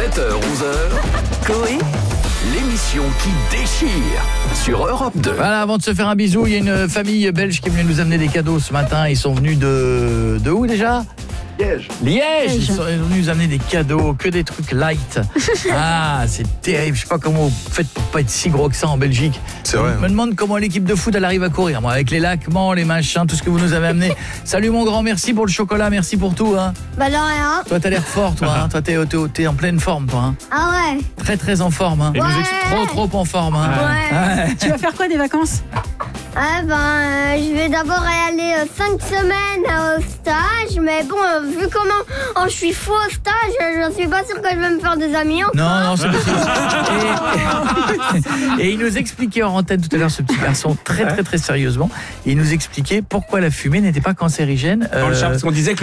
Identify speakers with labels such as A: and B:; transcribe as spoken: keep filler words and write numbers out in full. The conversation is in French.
A: sept heures onze heures, Coé, l'émission qui déchire sur Europe deux.
B: Voilà, avant de se faire un bisou, il y a une famille belge qui est venue nous amener des cadeaux ce matin. Ils sont venus de... De où déjà ?
C: Liège.
B: Liège. Ils sont venus nous amener des cadeaux, que des trucs light. Ah, c'est terrible. Je sais pas comment vous faites pour pas être si gros que ça en Belgique.
C: C'est vrai.
B: Je me demande comment l'équipe de foot elle arrive à courir. Moi, avec les laquements, les machins, tout ce que vous nous avez amené. Salut mon grand, merci pour le chocolat, merci pour tout. Hein.
D: Bah de rien.
B: Toi, t'as l'air fort, toi. Hein. Toi, t'es, t'es, t'es en pleine forme, toi. Hein.
D: Ah ouais.
B: Très très en forme. Hein.
D: Ouais.
B: Trop trop en forme. Hein.
D: Ouais.
B: Ouais.
E: Tu vas faire quoi des vacances ?
D: Ah ben, euh, je vais d'abord aller euh, cinq semaines euh, au stage, mais bon, euh, vu comment oh, je suis fou au stage, euh, je suis pas sûre que je vais me faire des amis encore.
B: Non, non, c'est possible. Et, et il nous expliquait en antenne tout à l'heure, ce petit garçon, très très très sérieusement, il nous expliquait pourquoi la fumée n'était pas cancérigène.
F: Dans le
B: Euh,
F: chat, parce qu'on disait que